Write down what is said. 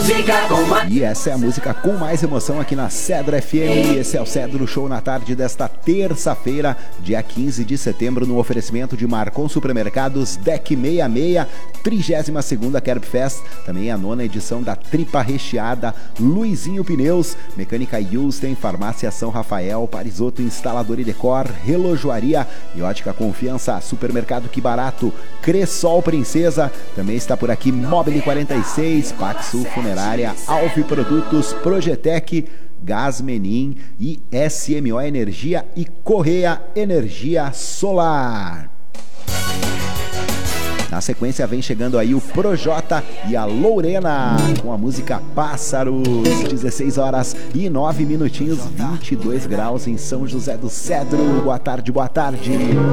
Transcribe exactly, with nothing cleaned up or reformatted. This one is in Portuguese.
música com mais... E essa é a música com mais emoção aqui na Cedro F M. Esse é o Cedro Show na tarde desta terça-feira, dia quinze de setembro, no oferecimento de Marcon Supermercados, D E C sessenta e seis, trigésima segunda Kerb Fest, também a nona edição da Tripa Recheada, Luizinho Pneus, Mecânica Yusten, Farmácia São Rafael, Parisoto Instalador e Decor, Relojoaria e Ótica Confiança, Supermercado Que Barato, Cressol Princesa, também está por aqui Mobile quarenta e seis, Paxul Funerária, Alf Produtos, Projetec, Gás Menin e S M O Energia e Correia Energia Solar. Na sequência vem chegando aí o Projota e a Lorena com a música Pássaros. Dezesseis horas e nove minutinhos, vinte e dois graus em São José do Cedro. Boa tarde, boa tarde.